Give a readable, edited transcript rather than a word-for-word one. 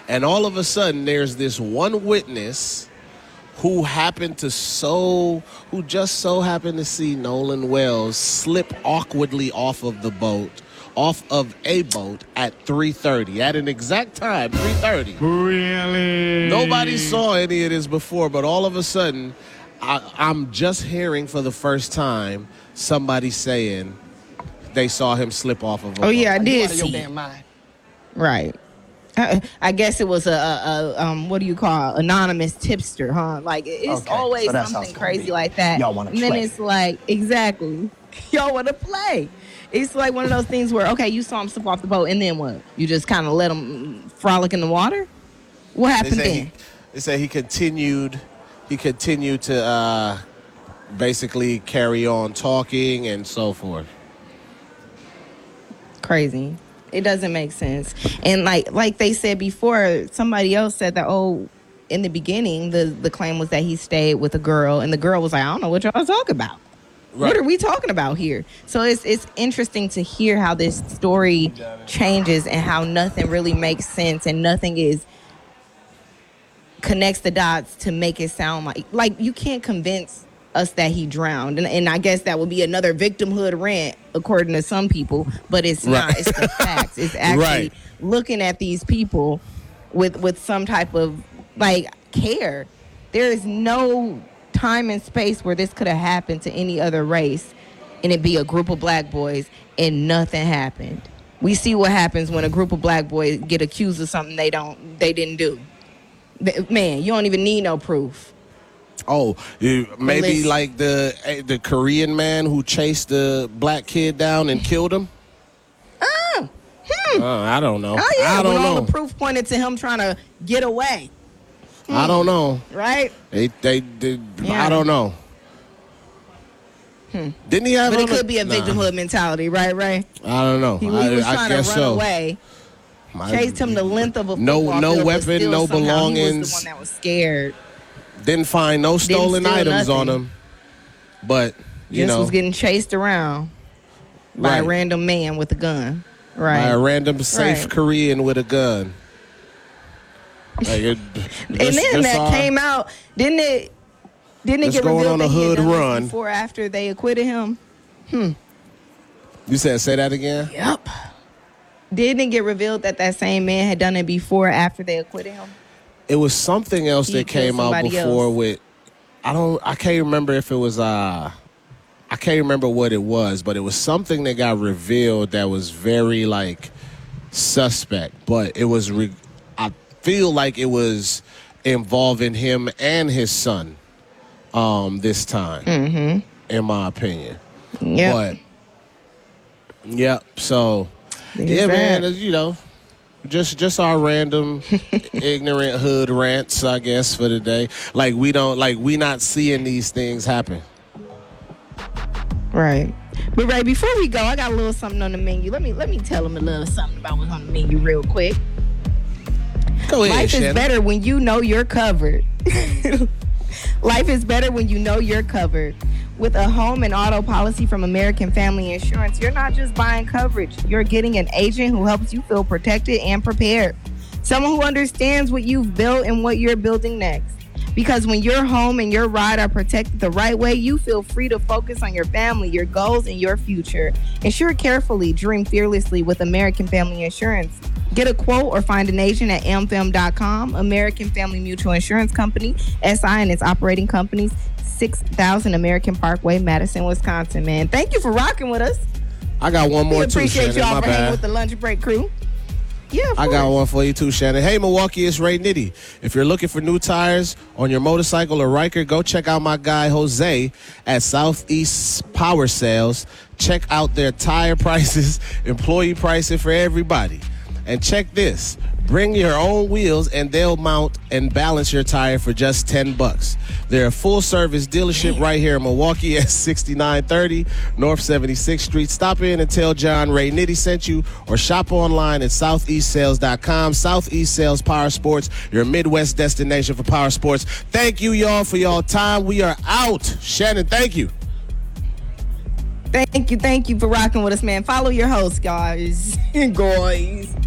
And all of a sudden, there's this one witness who just so happened to see Nolan Wells slip awkwardly off of a boat at 3:30. At an exact time, 3:30. Really? Nobody saw any of this before, but all of a sudden, I'm just hearing for the first time somebody saying they saw him slip off of a boat. Oh, yeah, I did Out of your see. damn mind. Right. I guess it was a what do you call anonymous tipster, huh? Like it's Okay, always so that's how something it's gonna crazy be. like that. Y'all wanna and then play. it's like exactly, y'all want to play. It's like one of those things where okay, you saw him slip off the boat, and then what? You just kind of let him frolic in the water. What happened then? They say he continued to basically carry on talking and so forth. Crazy. It doesn't make sense. And like they said before, somebody else said that, in the beginning, the claim was that he stayed with a girl, and the girl was like, I don't know what y'all talking about. Right. What are we talking about here? So it's interesting to hear how this story changes and how nothing really makes sense and nothing connects the dots to make it sound like you can't convince us that he drowned. And I guess that would be another victimhood rant, according to some people, but it's not. Right. It's the facts. It's actually Right. looking at these people with some type of care. There is no time and space where this could have happened to any other race and it be a group of black boys and nothing happened. We see what happens when a group of black boys get accused of something they didn't do. Man, you don't even need no proof. Oh, maybe Listen. like the Korean man who chased the black kid down and killed him? I don't know. Oh yeah, I don't when all know. the proof pointed to him trying to get away, I don't know. right? They did. Yeah. I don't know. Didn't he have? But it on could be a victimhood mentality, right? I don't know. He was I trying to guess run so. away, chased him the length of a No football weapon, field, but still no somehow belongings. He was the one that was scared. Didn't find no stolen steal items on nothing. him. But you Just know, was getting chased around by a Right. random man with a gun, by right? a random safe Right. Korean with a gun. And then that came out, didn't it Just get going revealed on a that he had hood done this run. before or after they acquitted him? You said say that again? Yep. Didn't it get revealed that same man had done it before or after they acquitted him? It was something else He that came killed out somebody before else. with I can't remember if it was I can't remember what it was, but it was something that got revealed that was very suspect, but it was I feel like it was involving him and his son this time, in my opinion. Yeah. But yep, so yeah, Exactly. man, you know, just our random ignorant hood rants, I guess, for the day. We not seeing these things happen. Right. But Ray, before we go, I got a little something on the menu. Let me tell them a little something about what's on the menu real quick. Go ahead, Life Shannon. is better when you know you're covered. Life is better when you know you're covered. With a home and auto policy from American Family Insurance, you're not just buying coverage. You're getting an agent who helps you feel protected and prepared. Someone who understands what you've built and what you're building next. Because when your home and your ride are protected the right way, you feel free to focus on your family, your goals, and your future. Insure carefully, dream fearlessly with American Family Insurance. Get a quote or find an agent at amfam.com. American Family Mutual Insurance Company, SI, and its operating companies, 6000 American Parkway, Madison, Wisconsin, man. Thank you for rocking with us. I got one We more too, appreciate Shannon. y'all My for hanging bad. with the lunch break crew. Yeah, of I got course. one for you too, Shannon. Hey, Milwaukee, it's Ray Nitty. If you're looking for new tires on your motorcycle or Riker, go check out my guy Jose at Southeast Power Sales. Check out their tire prices, employee pricing for everybody. And check this. Bring your own wheels and they'll mount and balance your tire for just $10. They're a full-service dealership right here in Milwaukee at 6930 North 76th Street. Stop in and tell John Ray Nitty sent you or shop online at southeastsales.com. Southeast Sales Power Sports, your Midwest destination for power sports. Thank you, y'all, for y'all time. We are out. Shannon, thank you. Thank you for rocking with us, man. Follow your host, guys. Guys.